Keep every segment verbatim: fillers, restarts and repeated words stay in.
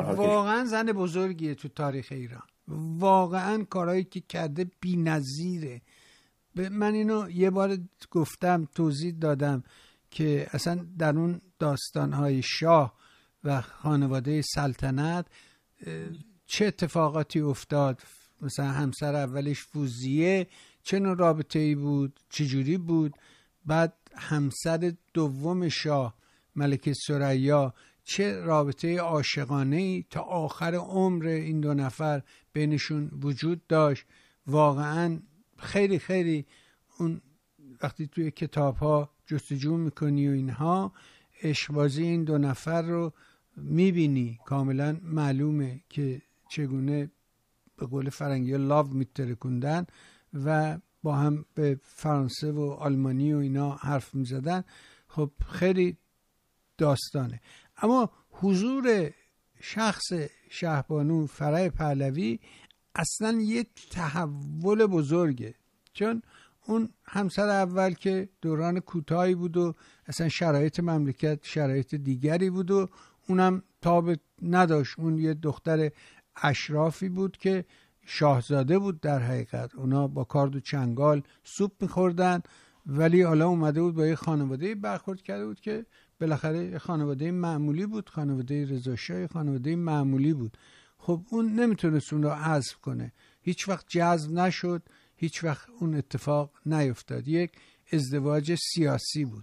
واقعا زن بزرگیه تو تاریخ ایران، واقعا کارهایی که کرده بی‌نظیره. من اینو یه بار گفتم، توضیح دادم که اصلا در اون داستانهای شاه و خانواده سلطنت چه اتفاقاتی افتاد. مثلا همسر اولش فوزیه چه نوع رابطه ای بود، چجوری بود. بعد همسر دوم شاه ملکه ثریا چه رابطه عاشقانه ای تا آخر عمر این دو نفر بینشون وجود داشت. واقعا خیلی خیلی اون وقتی توی کتاب ها جستجو میکنی و اینها عشقبازی این دو نفر رو میبینی، کاملا معلومه که چگونه به قول فرنگی ها لاو میترکوندن و با هم به فرانسه و آلمانی و اینا حرف میزدن. خب خیلی داستانه. اما حضور شخص شهبانو فرح پهلوی اصلا یه تحول بزرگه، چون اون همسر اول که دوران کوتاهی بود و اصلا شرایط مملکت شرایط دیگری بود و اونم تاب نداشت. اون یه دختر اشرافی بود که شاهزاده بود در حقیقت، اونا با کارد و چنگال سوپ میخوردن، ولی حالا اومده بود با یه خانواده برخورد کرده بود که بالاخره خانواده معمولی بود، خانواده رضاشاه خانواده معمولی بود. خب اون نمیتونست اون رو حذف کنه، هیچ وقت جذب نشد، هیچ وقت اون اتفاق نیفتاد. یک ازدواج سیاسی بود.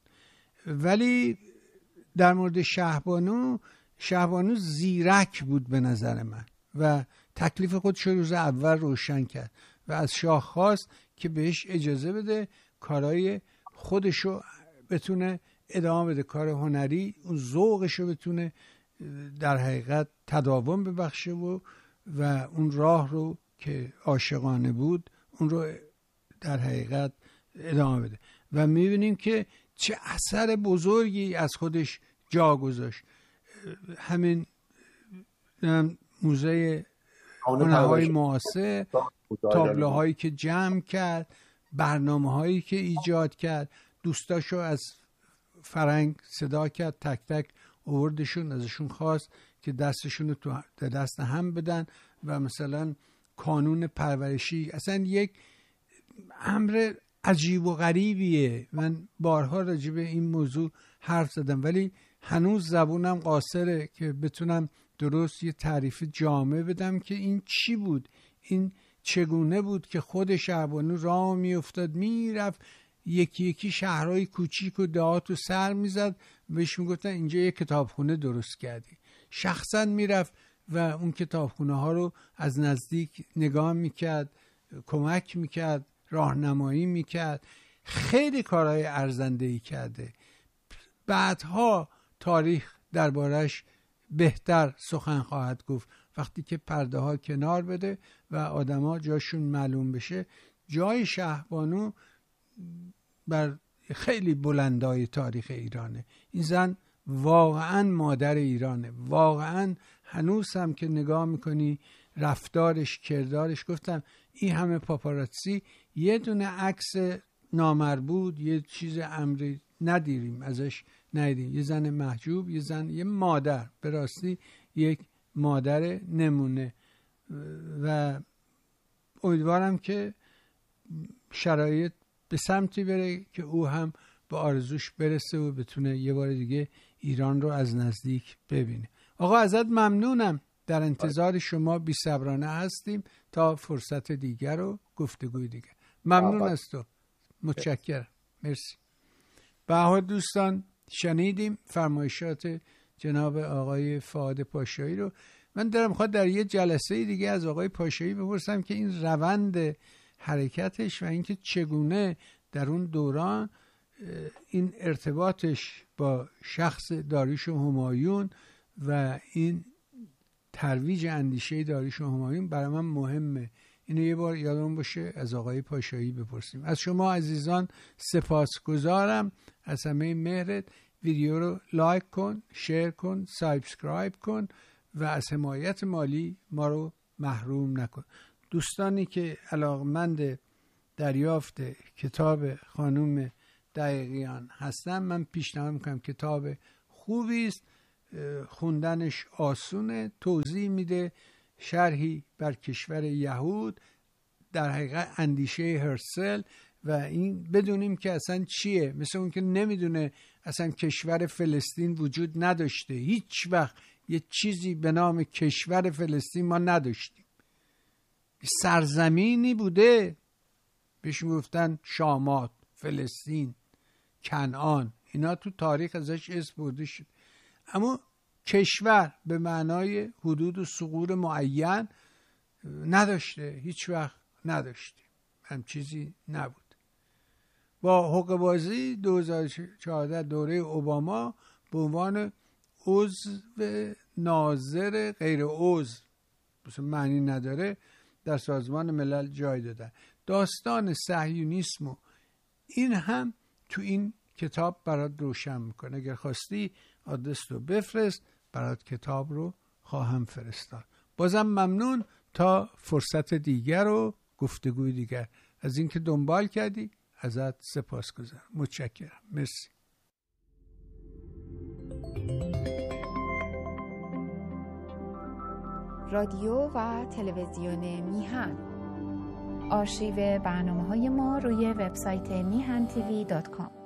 ولی در مورد شهبانو، شهبانو زیرک بود به نظر من و تکلیف خودش روز اول روشن کرد و از شاه خواست که بهش اجازه بده کارهای خودشو بتونه ادامه بده، کار هنری اون ذوقشو بتونه در حقیقت تداوم ببخشه و و اون راه رو که عاشقانه بود اون رو در حقیقت ادامه بده. و میبینیم که چه اثر بزرگی از خودش جا گذاشت. همین موزه هنرهای معاصر، تابلوهایی که جمع کرد، برنامه‌هایی که ایجاد کرد، دوستاشو از فرنگ صدا کرد، تک تک آوردشون، ازشون خواست که دستشون رو تو دست هم بدن و مثلا کانون پرورشی. اصلا یک امر عجیب و غریبیه. من بارها راجع به این موضوع حرف زدم ولی هنوز زبونم قاصره که بتونم درست یه تعریف جامع بدم که این چی بود، این چگونه بود که خود شهبانو راه میافتاد میرفت یکی یکی شهرهای کوچیک و دهات و سر میزد، بهش میگفتن اینجا یه کتابخونه درست کردی. شخصا میرفت و اون کتابخونه ها رو از نزدیک نگاه میکرد، کمک میکرد، راهنمایی میکرد. خیلی کارهای ارزنده‌ای کرده. بعدها تاریخ دربارش بهتر سخن خواهد گفت وقتی که پرده ها کنار بده و آدما جاشون معلوم بشه. جای شهبانو بر خیلی بلندای تاریخ ایرانه. این زن واقعا مادر ایرانه. واقعا هنوز هم که نگاه میکنی رفتارش، کردارش، گفتم این همه پاپاراتسی یه دونه عکس نامربوط، یه چیز امری ندیریم ازش، ندیدیم. یه زن محجوب، یه زن، یه مادر، به راستی یک مادر نمونه. و امیدوارم که شرایط به سمتی بره که او هم به آرزوش برسه و بتونه یه بار دیگه ایران رو از نزدیک ببینه. آقا ازت ممنونم، در انتظار شما بی صبرانه هستیم تا فرصت دیگر و گفتگوی دیگر. ممنون از تو، متشکرم، مرسی. بها دوستان، شنیدیم فرمایشات جناب آقای فؤاد پاشایی رو. من دارم خواهد در یه جلسه دیگه از آقای پاشایی بپرسم که این روند حرکتش و اینکه چگونه در اون دوران این ارتباطش با شخص داریوش همایون و این ترویج اندیشه داریوش همایون برای من مهمه. اینو یه بار یادم باشه از آقای پاشایی بپرسیم. از شما عزیزان سپاسگزارم از همه مهرت. ویدیو رو لایک کن، شیر کن، سابسکرایب کن و از حمایت مالی ما رو محروم نکن. دوستانی که علاقمند دریافت کتاب خانم دقیقیان هستن، من پیشنهاد میکنم، کتاب خوبی است. خوندنش آسونه، توضیح میده، شرحی بر کشور یهود، در حقیقت اندیشه هرسل، و این بدونیم که اصلا چیه، مثل اون که نمیدونه اصلا کشور فلسطین وجود نداشته، هیچ وقت یه چیزی به نام کشور فلسطین ما نداشتیم، سرزمینی بوده بهش میگفتن شامات، فلسطین، کنعان، اینا تو تاریخ ازش اسم برده شد، اما کشور به معنای حدود و ثغور معین نداشته، هیچ وقت نداشته، هم چیزی نبود. با حقوق بازی دو هزار و چهارده دوره اوباما به عنوان عضو ناظر غیر عضو، مثلا معنی نداره، در سازمان ملل جای دادن. داستان صهیونیسم و این هم تو این کتاب برات روشن میکنه. اگر خواستی آدرس رو بفرست، برات کتاب رو خواهم فرستاد. بازم ممنون، تا فرصت دیگر و گفتگوی دیگر. از اینکه دنبال کردی ازت سپاسگزارم، متشکرم، مرسی. رادیو و تلویزیون میهن. آرشیو برنامه‌های ما روی وبسایت میهن تیوی دات کام.